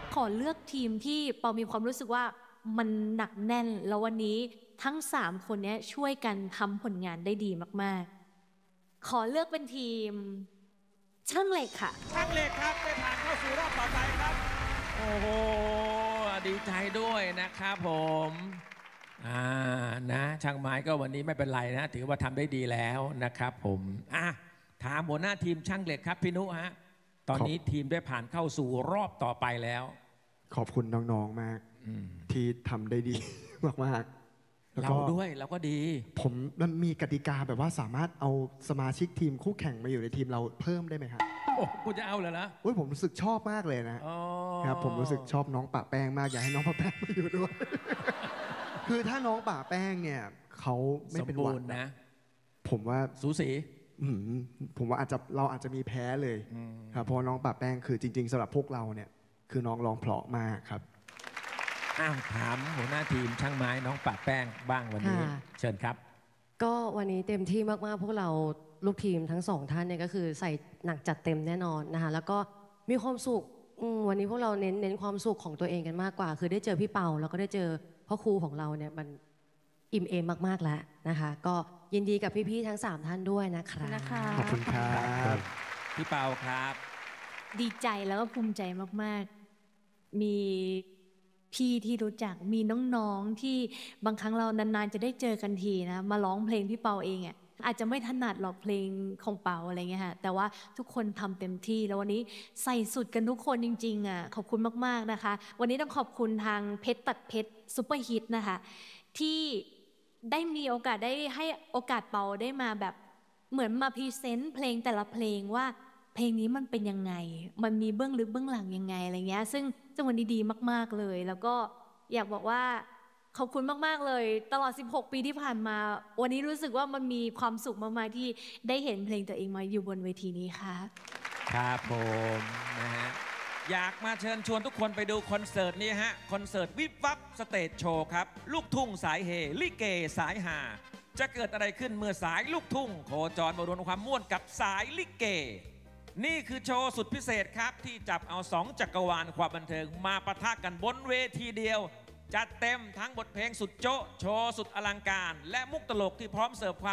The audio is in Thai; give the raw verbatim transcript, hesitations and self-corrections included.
ขอเลือกทีมที่เปามีความรู้สึกว่ามันหนักแน่นแล้ววันนี้ทั้งสามคนนี้ช่วยกันทำผลงานได้ดีมากๆขอเลือกเป็นทีมช่างเหล็กค่ะช่างเหล็กครับได้ผ่านเข้าสู่รอบต่อไปครับโอ้โหดีใจด้วยนะครับผมอ่านะช่างไม้ก็วันนี้ไม่เป็นไรนะถือว่าทำได้ดีแล้วนะครับผมอ่ะถามหัวหน้าทีมช่างเหล็กครับพี่นุฮะตอนนี้ทีมได้ผ่านเข้าสู่รอบต่อไปแล้วขอบคุณน้องๆมากที่ทำได้ดีมากๆเราด้วยเราก็ดีผมมันมีกติกาแบบว่าสามารถเอาสมาชิกทีมคู่แข่งมาอยู่ในทีมเราเพิ่มได้ไหมครับโอ้กูจะเอาเลยนะโอ้ยผมรู้สึกชอบมากเลยนะครับผมรู้สึกชอบน้องป่าแป้งมากอยากให้น้องป่าแป้งมาอยู่ด้วยคือถ้าน้องป่าแป้งเนี่ยเขาไม่เป็นหวัดนะผมว่าสูสีผมว่าอาจจะเราอาจจะมีแพ้เลยครับเพราะน้องป่าแป้งคือจริงๆสำหรับพวกเราเนี่ยคือน้องร้องเพราะมากครับอ้าวถามหัวหน้าทีมช่างไม้น้องป่าแป้งบ้างวันนี้เชิญครับก็วันนี้เต็มที่มากๆพวกเราลูกทีมทั้งสองท่านเนี่ยก็คือใส่หนักจัดเต็มแน่นอนนะคะแล้วก็มีความสุขวันนี้พวกเราเน้นเน้นความสุขของตัวเองกันมากกว่าคือได้เจอพี่เปาแล้วก็ได้เจอพ่อครูของเราเนี่ยมันอิ่มเอมมากๆแล้วนะคะก็ยินดีกับพี่ๆทั้งสามท่านด้วยนะคะขอบคุณครับพี่เปาครับดีใจแล้วก็ภูมิใจมากๆมีพี่ที่รู้จักมีน้องๆที่บางครั้งเรานานๆจะได้เจอกันทีนะมาร้องเพลงพี่เปาเองอ่ะอาจจะไม่ถนัดหรอกเพลงของเปาอะไรเงี้ยค่ะแต่ว่าทุกคนทำเต็มที่แล้ววันนี้ใส่สุดกันทุกคนจริงๆอ่ะขอบคุณมากๆนะคะวันนี้ต้องขอบคุณทางเพชรตัดเพชรซุปเปอร์ฮิตนะคะที่ได้มีโอกาสได้ให้โอกาสเปาได้มาแบบเหมือนมาพรีเซนต์เพลงแต่ละเพลงว่าเพลงนี้มันเป็นยังไงมันมีเบื้องลึกเบื้องหลังยังไงอะไรเงี้ยซึ่งจังหวะนี้ดีมากๆเลยแล้วก็อยากบอกว่าขอบคุณมากๆเลยตลอดสิบหกปีที่ผ่านมาวันนี้รู้สึกว่ามันมีความสุขมากๆที่ได้เห็นเพลงตัวเองมาอยู่บนเวทีนี้ค่ะครับผมนะฮะอยากมาเชิญชวนทุกคนไปดูคอนเสิร์ตนี้ฮะคอนเสิร์ตวิบวับสเตจโชว์ครับลูกทุ่งสายเฮลิเกสายหาจะเกิดอะไรขึ้นเมื่อสายลูกทุ่งโคจรมารวมความม่วนกับสายลิเกนี่คือโชว์สุดพิเศษครับที่จับเอาสองจักรวาลความบันเทิงมาปะทะกันบนเวทีเดียวจัดเต็มทั้งบทเพลงสุดโจ๊ะโชว์สุดอลังการและมุกตลกที่พร้อมเสิร์ฟความ